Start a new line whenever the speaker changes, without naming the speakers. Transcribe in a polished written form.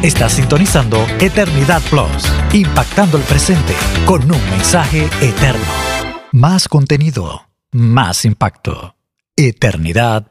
Estás sintonizando Eternidad Plus, impactando el presente con un mensaje eterno. Más contenido, más impacto. Eternidad